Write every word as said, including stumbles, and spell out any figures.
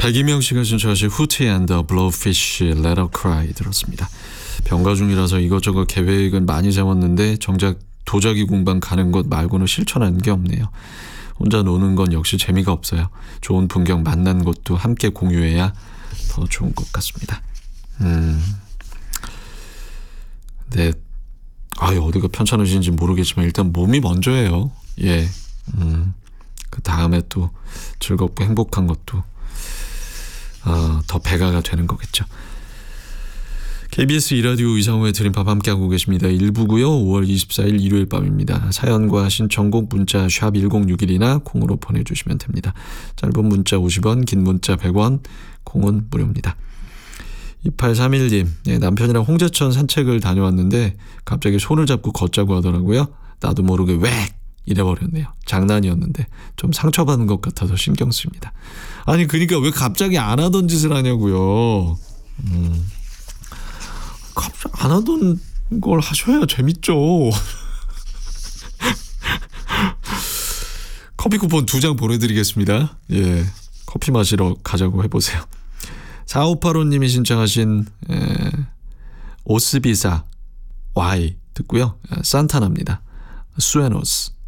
백이명 씨가 신청하신 후티 앤 더 블로우피쉬 Let Her Cry 들었습니다. 병가 중이라서 이것저것 계획은 많이 세웠는데 정작 도자기 공방 가는 것 말고는 실천하는 게 없네요. 혼자 노는 건 역시 재미가 없어요. 좋은 풍경 만난 곳도 함께 공유해야 더 좋은 것 같습니다. 음, 네, 아유 어디가 편찮으신지 모르겠지만 일단 몸이 먼저예요. 예, 음, 그 다음에 또 즐겁고 행복한 것도 어, 더 배가가 되는 거겠죠. 케이비에스 이라디오 이상호의 드림팝 함께하고 계십니다. 일 부고요. 오월 이십사일 일요일 밤입니다. 사연과 신청곡 문자 샵 일공육일이나 콩으로 보내주시면 됩니다. 짧은 문자 오십 원, 긴 문자 백 원, 콩은 무료입니다. 이팔삼일님, 네, 남편이랑 홍제천 산책을 다녀왔는데 갑자기 손을 잡고 걷자고 하더라고요. 나도 모르게 웩 이래버렸네요. 장난이었는데 좀 상처받은 것 같아서 신경 씁니다. 아니 그러니까 왜 갑자기 안 하던 짓을 하냐고요. 음. 갑자기 안 하던 걸 하셔야 재밌죠. 커피 쿠폰 두 장 보내드리겠습니다. 예, 커피 마시러 가자고 해보세요. 사오팔오님이 신청하신 에, 오스비사 Y 듣고요. 산타나입니다. 수에노스.